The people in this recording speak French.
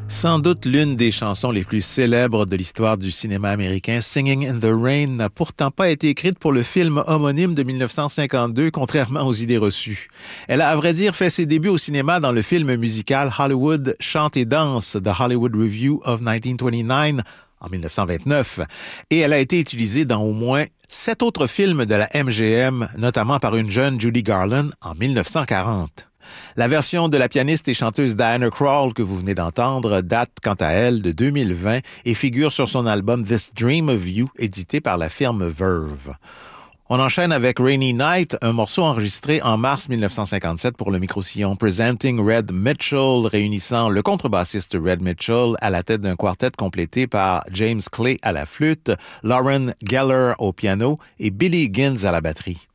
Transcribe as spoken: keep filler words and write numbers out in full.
Sans doute l'une des chansons les plus célèbres de l'histoire du cinéma américain, Singing in the Rain, n'a pourtant pas été écrite pour le film homonyme de dix-neuf cent cinquante-deux, contrairement aux idées reçues. Elle a, à vrai dire, fait ses débuts au cinéma dans le film musical Hollywood Chante et danse, The Hollywood Review of dix-neuf vingt-neuf, en dix-neuf cent vingt-neuf, et elle a été utilisée dans au moins sept autres films de la M G M, notamment par une jeune Judy Garland en dix-neuf cent quarante. La version de la pianiste et chanteuse Diana Krall que vous venez d'entendre date quant à elle de deux mille vingt et figure sur son album This Dream of You, édité par la firme Verve. On enchaîne avec Rainy Night, un morceau enregistré en mars dix-neuf cent cinquante-sept pour le micro-sillon Presenting Red Mitchell, réunissant le contrebassiste Red Mitchell à la tête d'un quartet complété par James Clay à la flûte, Lauren Geller au piano et Billy Gibbons à la batterie.